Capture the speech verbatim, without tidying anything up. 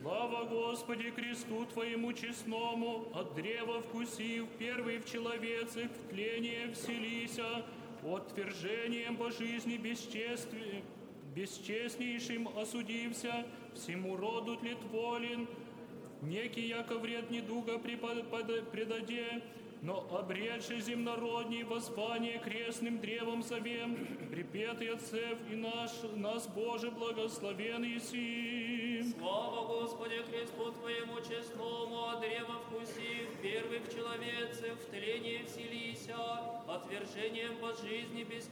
Слава Господи Христу Твоему честному, от древа вкусив, первый в человецах в тление вселися, отвержением по жизни бесчестви, бесчестнейшим осудився, всему роду тлетворен, некий яко вред недуга предаде, но обретший земнородней воззвание крестным древом зовем, припетый отцев и наш, нас Боже благословен еси. Слава Господи Христу Твоему честному, от древа вкусив, первый в человеце в тление вселися, отвержением по жизни бесчестия